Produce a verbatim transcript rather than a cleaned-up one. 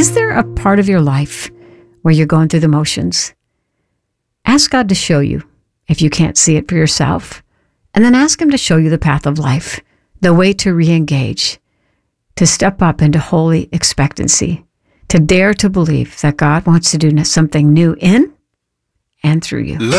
Is there a part of your life where you're going through the motions? Ask God to show you if you can't see it for yourself, and then ask Him to show you the path of life, the way to re-engage, to step up into holy expectancy, to dare to believe that God wants to do something new in and through you.